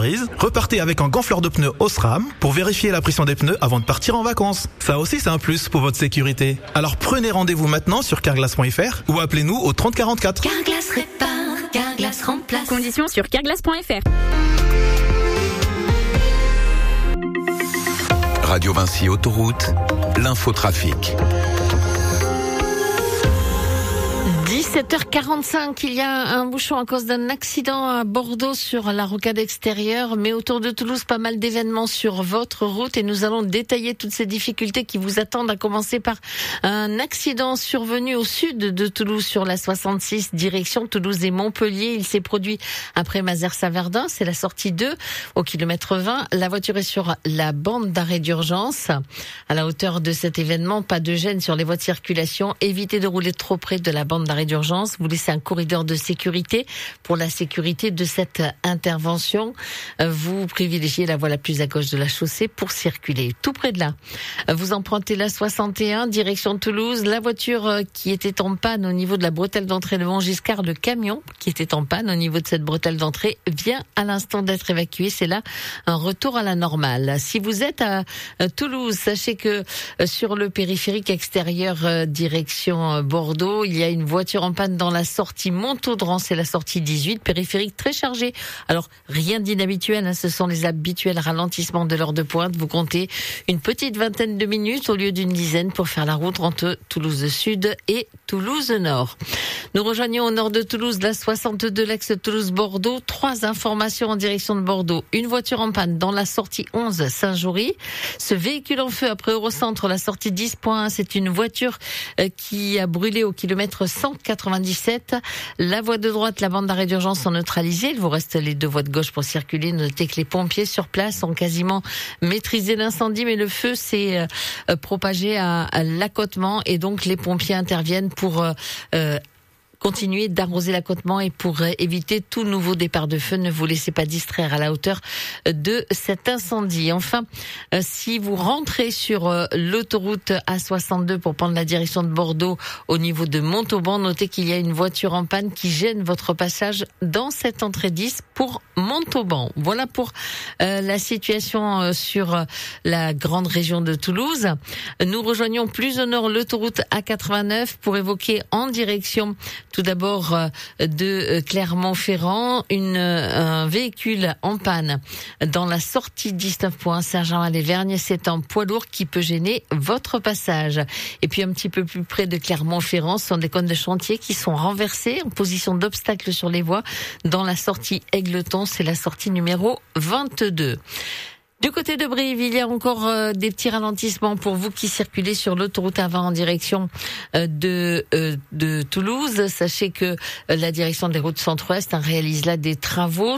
Repartez avec un gonfleur de pneus Osram pour vérifier la pression des pneus avant de partir en vacances. Ça aussi, c'est un plus pour votre sécurité. Alors prenez rendez-vous maintenant sur carglass.fr ou appelez-nous au 30 44. Carglass répare, Carglass remplace. Conditions sur carglass.fr. Radio Vinci Autoroute, l'infotrafic. 17h45, il y a un bouchon à cause d'un accident à Bordeaux sur la rocade extérieure, mais autour de Toulouse, pas mal d'événements sur votre route et nous allons détailler toutes ces difficultés qui vous attendent, à commencer par un accident survenu au sud de Toulouse sur la 66, direction Toulouse et Montpellier. Il s'est produit après Mazères-Saverdun, c'est la sortie 2 au kilomètre 20. La voiture est sur la bande d'arrêt d'urgence. À la hauteur de cet événement, pas de gêne sur les voies de circulation. Évitez de rouler trop près de la bande d'arrêt d'urgence. Vous laissez un corridor de sécurité pour la sécurité de cette intervention. Vous privilégiez la voie la plus à gauche de la chaussée pour circuler. Tout près de là, vous empruntez la 61, direction Toulouse. La voiture qui était en panne au niveau de la bretelle d'entrée de Montgiscard, le camion qui était en panne au niveau de cette bretelle d'entrée vient à l'instant d'être évacué. C'est là un retour à la normale. Si vous êtes à Toulouse, sachez que sur le périphérique extérieur direction Bordeaux, il y a une voiture en panne dans la sortie Montaudran, c'est la sortie 18, périphérique très chargé. Alors, rien d'inhabituel, ce sont les habituels ralentissements de l'heure de pointe. Vous comptez une petite vingtaine de minutes au lieu d'une dizaine pour faire la route entre Toulouse Sud et Toulouse Nord. Nous rejoignons au nord de Toulouse la 62, l'axe Toulouse-Bordeaux. 3 informations en direction de Bordeaux. Une voiture en panne dans la sortie 11 Saint-Jory. Ce véhicule en feu après Eurocentre, la sortie 10.1, c'est une voiture qui a brûlé au kilomètre 197. La voie de droite, la bande d'arrêt d'urgence sont neutralisées. Il vous reste les 2 voies de gauche pour circuler. Notez que les pompiers sur place ont quasiment maîtrisé l'incendie, mais le feu s'est propagé à l'accotement et donc les pompiers interviennent pour continuer d'arroser l'accotement et pour éviter tout nouveau départ de feu. Ne vous laissez pas distraire à la hauteur de cet incendie. Enfin, si vous rentrez sur l'autoroute A62 pour prendre la direction de Bordeaux au niveau de Montauban, notez qu'il y a une voiture en panne qui gêne votre passage dans cette entrée 10 pour Montauban. Voilà pour la situation sur la grande région de Toulouse. Nous rejoignons plus au nord l'autoroute A89 pour évoquer en direction tout d'abord de Clermont-Ferrand, un véhicule en panne dans la sortie 19.1 Saint-Jean-à-Lévergne. C'est un poids lourd qui peut gêner votre passage. Et puis un petit peu plus près de Clermont-Ferrand, ce sont des cônes de chantier qui sont renversés en position d'obstacle sur les voies dans la sortie Égletons, c'est la sortie numéro 22. Du côté de Brive, il y a encore des petits ralentissements pour vous qui circulez sur l'autoroute A20 en direction de Toulouse. Sachez que la direction des routes centre-ouest réalise là des travaux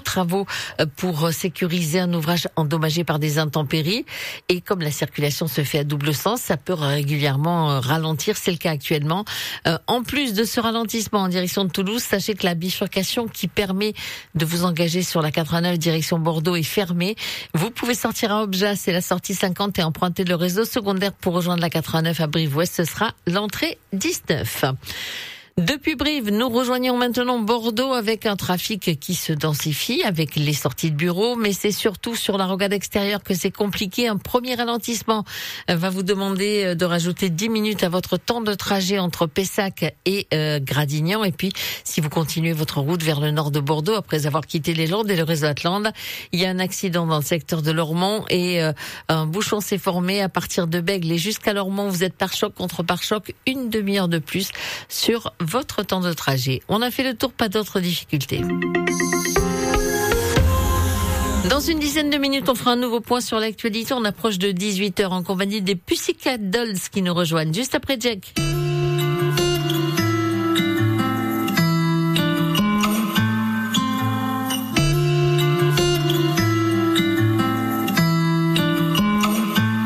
pour sécuriser un ouvrage endommagé par des intempéries. Et comme la circulation se fait à double sens, ça peut régulièrement ralentir. C'est le cas actuellement. En plus de ce ralentissement en direction de Toulouse, sachez que la bifurcation qui permet de vous engager sur la 89 direction Bordeaux est fermée. Vous pouvez sortir à Objas, c'est la sortie 50 et emprunter le réseau secondaire pour rejoindre la 89 à Brive-Ouest, ce sera l'entrée 19. Depuis Brive, nous rejoignons maintenant Bordeaux avec un trafic qui se densifie avec les sorties de bureaux, mais c'est surtout sur la rocade extérieure que c'est compliqué. Un premier ralentissement va vous demander de rajouter 10 minutes à votre temps de trajet entre Pessac et Gradignan. Et puis, si vous continuez votre route vers le nord de Bordeaux, après avoir quitté les Landes et le réseau Atlande, il y a un accident dans le secteur de Lormont et un bouchon s'est formé à partir de Bègle et jusqu'à Lormont. Vous êtes pare-choc contre pare-choc, une demi-heure de plus sur votre temps de trajet. On a fait le tour, pas d'autres difficultés. Dans une dizaine de minutes, on fera un nouveau point sur l'actualité. On approche de 18h en compagnie des Pussycat Dolls qui nous rejoignent juste après Jack.